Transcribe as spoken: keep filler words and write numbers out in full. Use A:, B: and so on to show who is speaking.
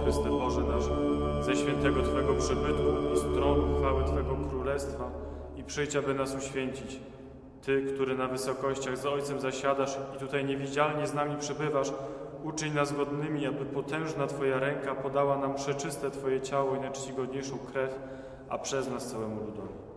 A: Chryste Boże nasz, ze świętego Twego przybytku i z tronu chwały Twego Królestwa i przyjdź, aby nas uświęcić. Ty, który na wysokościach z Ojcem zasiadasz i tutaj niewidzialnie z nami przebywasz, uczyń nas godnymi, aby potężna Twoja ręka podała nam przeczyste Twoje ciało i najczcigodniejszą krew, a przez nas całemu ludowi.